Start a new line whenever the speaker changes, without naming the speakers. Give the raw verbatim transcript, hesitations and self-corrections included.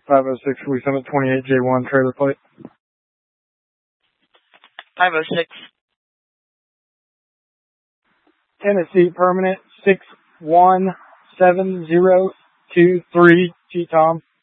five oh six Lee Summit twenty-eight J one trailer plate.
five oh six.
Tennessee permanent six one seven zero two three G Tom.